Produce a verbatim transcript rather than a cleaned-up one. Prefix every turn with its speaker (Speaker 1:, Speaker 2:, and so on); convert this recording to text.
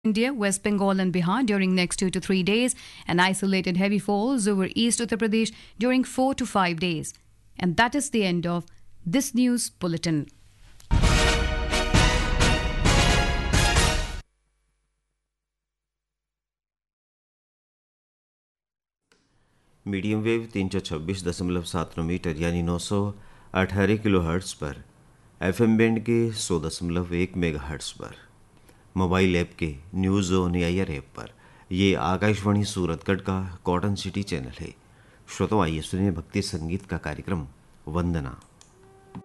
Speaker 1: India, West Bengal and Bihar during next two to three days and isolated heavy falls over East Uttar Pradesh during four to five days. And that is the end of this news bulletin.
Speaker 2: Medium wave तीन सौ छब्बीस दशमलव सात metre यानी नौ सौ अठारह kilo hertz पर, FM band के सौ दशमलव एक मेगा हर्ट्स पर, मोबाइल ऐप के न्यूज़ ऑन एयर ऐप पर ये आकाशवाणी सूरतगढ़ का कॉटन सिटी चैनल है। श्रोताओं, आइए सुनिए भक्ति संगीत का कार्यक्रम वंदना।